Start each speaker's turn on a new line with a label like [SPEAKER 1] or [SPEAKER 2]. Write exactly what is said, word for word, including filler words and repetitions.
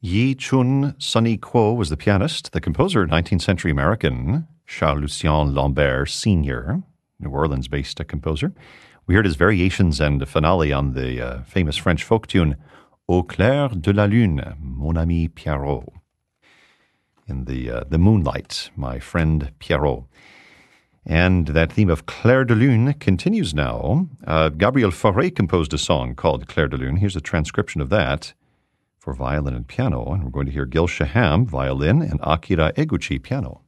[SPEAKER 1] Yi Chun Sunny Kuo was the pianist. The composer, nineteenth century American, Charles-Lucien Lambert Senior, New Orleans-based composer. We heard his variations and finale on the uh, famous French folk tune, Au clair de la lune, mon ami Pierrot. In the, uh, the moonlight, my friend Pierrot. And that theme of Clair de Lune continues now. Uh, Gabriel Fauré composed a song called Clair de Lune. Here's a transcription of that for violin and piano. And we're going to hear Gil Shaham, violin, and Akira Eguchi, piano.